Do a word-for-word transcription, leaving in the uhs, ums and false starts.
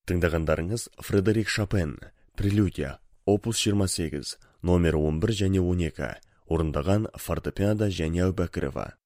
Тыңдағандарыңыз Фредерик Шопен, Прелюдия, опус жиырма сегіз, номер он бір және он екі, орындаған фортепиано және Әубәкірова.